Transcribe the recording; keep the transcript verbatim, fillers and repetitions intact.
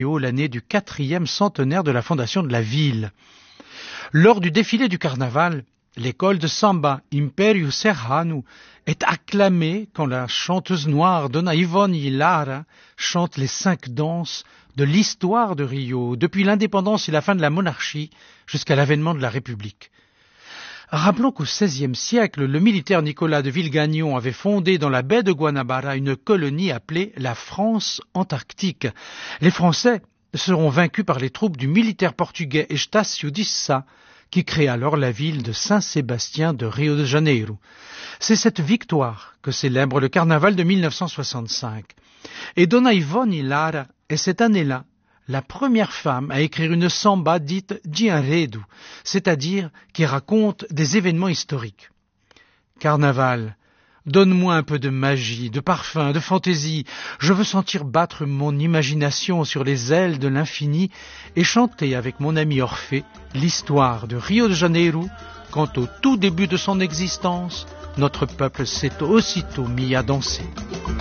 l'année du quatrième centenaire de la fondation de la ville. Lors du défilé du carnaval, l'école de samba Império Serrano est acclamée quand la chanteuse noire Dona Ivone Lara chante les cinq danses de l'histoire de Rio, depuis l'indépendance et la fin de la monarchie jusqu'à l'avènement de la République. Rappelons qu'au seizième siècle, le militaire Nicolas de Villegagnon avait fondé dans la baie de Guanabara une colonie appelée la France antarctique. Les Français seront vaincus par les troupes du militaire portugais Estácio de Sá, qui crée alors la ville de Saint-Sébastien de Rio de Janeiro. C'est cette victoire que célèbre le carnaval de mille neuf cent soixante-cinq. Et Dona Ivone Lara est cette année-là la première femme à écrire une samba dite de enredo, c'est-à-dire qui raconte des événements historiques. Carnaval, donne-moi un peu de magie, de parfum, de fantaisie. Je veux sentir battre mon imagination sur les ailes de l'infini et chanter avec mon ami Orphée l'histoire de Rio de Janeiro quand au tout début de son existence, notre peuple s'est aussitôt mis à danser.